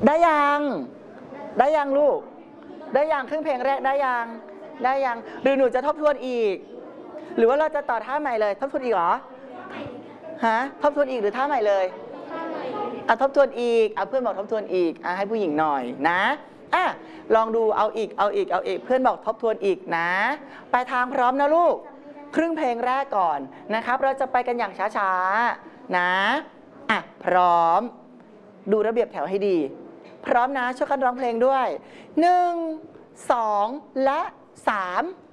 ได้ยังได้ยังลูกได้ยังครึ่งเพลงแรกได้ยังได้ยังหรือหนูจะทบทวนอีกหรือว่าเราจะต่อท่าใหม่เลยทบทวนอีกเหรอฮะทบทวนอีกหรือท่าใหม่เลยทบทวนอีกเพื่อนบอกทบทวนอีกให้ผู้หญิงหน่อยนะลองดูเอาอีกเพื่อนบอกทบทวนอีกนะไปทางพร้อมนะลูกครึ่งเพลงแรกก่อนนะครับเราจะไปกันอย่างช้าๆนะพร้อมดูระเบียบแถวให้ดีพร้อมนะช่วยกันร้องเพลงด้วย1 2และ3